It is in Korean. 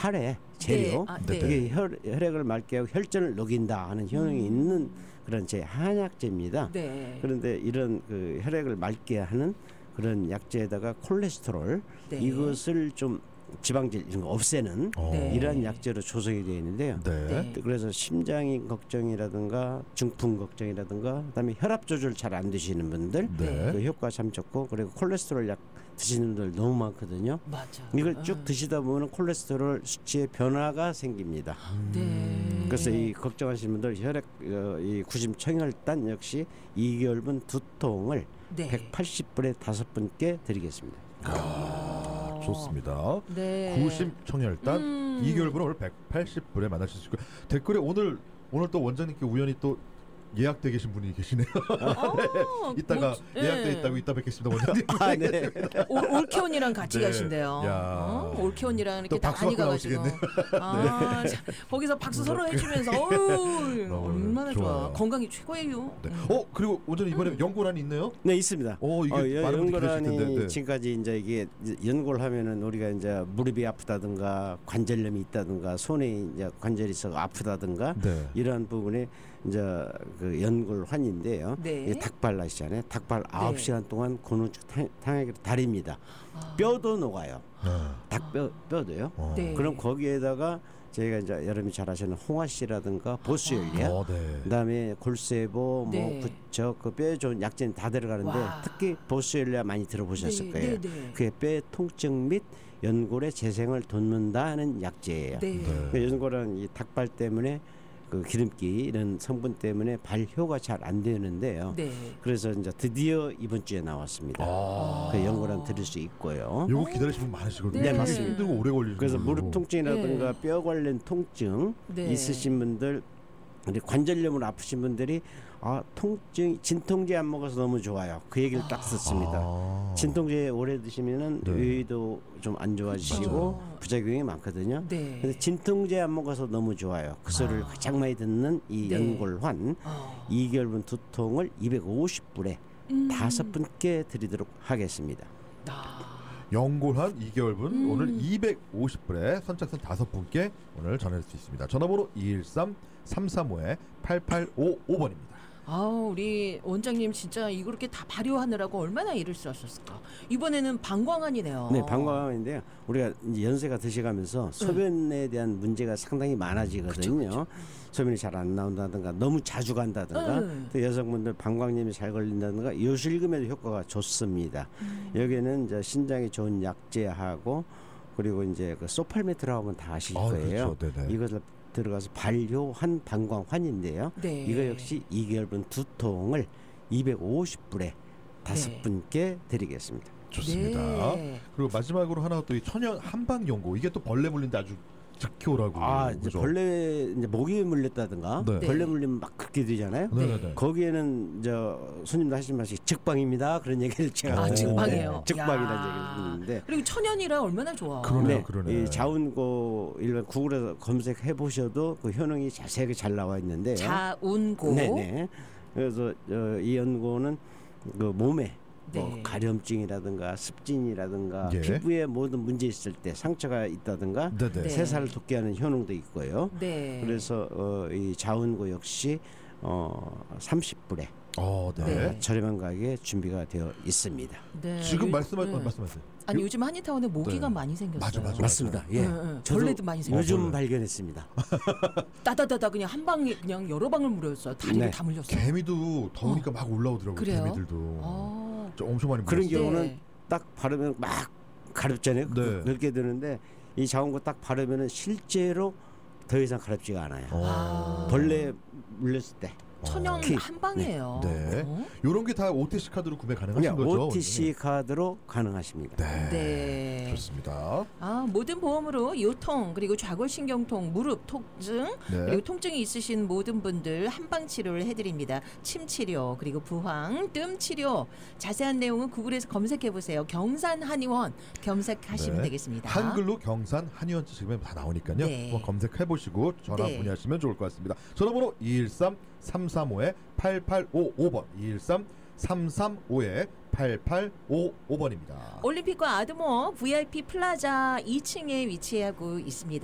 탈의 재료, 네. 이게 혈액을 맑게 하고 혈전을 녹인다 하는 효능이 있는 그런 한약재입니다. 네. 그런데 이런 그 혈액을 맑게 하는 그런 약재에다가 콜레스테롤 이것을 좀 지방질 이런 거 없애는 이러한 약재로 조성이 되어 있는데요. 그래서 심장이 걱정이라든가 중풍 걱정이라든가 그다음에 혈압 조절 잘 안 되시는 분들 그 효과 참 좋고, 그리고 콜레스테롤 약 드시는 분들 너무 많거든요. 맞아. 이걸 쭉 드시다 보면 콜레스테롤 수치의 변화가 생깁니다. 그래서 이 걱정하시는 분들 혈액 이 구심청혈단 역시 2개월분 2통을 180불에 5분께 드리겠습니다. 좋습니다. 구심청혈단 2개월분을 오늘 180불에 만나실 수 있고, 댓글에 오늘 또 원장님께 우연히 또 예약돼 계신 분이 계시네요. 이따가 예약돼 있다고 이따 뵙겠습니다, 원장님. 올케온이랑 같이 가신대요. 올케온이랑 이렇게 다 많이 가가지고. 거기서 박수 서로 해주면서 얼마나 좋아. 건강이 최고예요. 그리고 원장님 이번에 연골환이 있네요? 네, 있습니다. 이게 연골환이 지금까지 이제 이게 연골 하면은 우리가 이제 무릎이 아프다든가 관절염이 있다든가 손에 이제 관절이 있어 아프다든가 이러한 부분에 이제 그 연골환인데요. 닭발 아시잖아요. 닭발 9시간 동안 고농축 탕약으로 다립니다. 뼈도 녹아요. 닭뼈도요. 그럼 거기에다가 저희가 이제 여러분이 잘 아시는 홍화씨라든가 보스열리아, 그다음에 골세보, 부척, 그 뼈에 좋은 약재는 다 들어가는데 특히 보스열리아 많이 들어보셨을 거예요. 그게 뼈의 통증 및 연골의 재생을 돕는다는 약재예요. 연골은 이 닭발 때문에 그 기름기 이런 성분 때문에 발효가 잘 안 되는데요. 그래서 이제 드디어 이번 주에 나왔습니다. 그 연골환 들을 수 있고요. 요거 기다리시는 분 많으시거든요. 네, 맞습니다. 힘들고 오래 걸리죠. 그래서 무릎 통증이라든가 뼈 관련 통증 있으신 분들, 관절염으로 아프신 분들이 통증 진통제 안 먹어서 너무 좋아요. 그 얘기를 딱 듣습니다. 진통제 오래 드시면은 위도 좀 안 좋아지시고 부작용이 많거든요. 근데 진통제 안 먹어서 너무 좋아요. 그 소리를 가장 많이 듣는 이 연골환 2개월분 2통을 250불에 5분께 드리도록 하겠습니다. 연골환 2개월분 오늘 250불에 선착순 5분께 오늘 전할 수 있습니다. 전화번호 213-335-8855번입니다. 우리 원장님 진짜 이렇게 다 발효하느라고 얼마나 일을 쓰셨을까. 이번에는 방광환이네요. 네, 방광환인데요. 우리가 이제 연세가 드셔가면서 소변에 대한 문제가 상당히 많아지거든요. 소변이 잘 안 나온다든가 너무 자주 간다든가 또 여성분들 방광염이 잘 걸린다든가 요실금에도 효과가 좋습니다. 여기는 이제 신장에 좋은 약재하고 그리고 이제 그 소팔메트라고 하면 다 아실 거예요. 이것을 들어가서 발효한 방광환인데요. 이거 역시 2개월분 2통을 250불에 5분께 드리겠습니다. 좋습니다. 그리고 마지막으로 하나 또 이 천연 한방연고, 이게 또 벌레 물린데 아주 즉효라고. 이제 벌레 이제 모기 물렸다든가 벌레 물리면 막 그렇게 되잖아요. 거기에는 손님도 하시는 말씀 즉방입니다. 그런 얘기를 제가 즉방이에요. 즉방이라는 얘기를 듣는데. 그리고 천연이라 얼마나 좋아. 그러네. 이 자운고 일반 구글에서 검색해 보셔도 그 효능이 자세하게 잘 나와 있는데요. 자운고. 그래서 이 연고는 그 몸에 가려움증이라든가 습진이라든가 피부에 모든 문제 있을 때 상처가 있다든가 세살을 돋게 하는 효능도 있고요. 그래서 이 자운고 역시 30불에 저렴한 가격에 준비가 되어 있습니다. 지금 말씀하세요. 아니 요즘 한인타운에 모기가 많이 생겼어요. 맞습니다. 벌레도 많이 생겼어요. 요즘 발견했습니다. 따다다다 그냥 한 방에 그냥 여러 방을 물었어요. 다리를 다 물렸어요. 개미도 더우니까 막 올라오더라고요. 그래요? 개미들도 엄청 많이 물렸어요. 그런 경우는 딱 바르면 막 가렵잖아요. 그렇게 되는데 이 자원고 딱 바르면은 실제로 더 이상 가렵지가 않아요. 벌레 물렸을 때. 천연 한방이에요. 이런 게 다 OTC 카드로 구매 가능하신 거죠? OTC 카드로 가능하십니다. 좋습니다. 모든 보험으로 요통 그리고 좌골신경통, 무릎 통증 그리고 통증이 있으신 모든 분들 한방 치료를 해드립니다. 침 치료 그리고 부황, 뜸 치료. 자세한 내용은 구글에서 검색해 보세요. 경산 한의원 검색하시면 되겠습니다. 한글로 경산 한의원 치시면 다 나오니까요. 한번 검색해 보시고 전화 문의하시면 좋을 것 같습니다. 전화번호 213-335-8855번 213-335-8855번입니다. 올림픽과 아드모 VIP 플라자 2층에 위치하고 있습니다.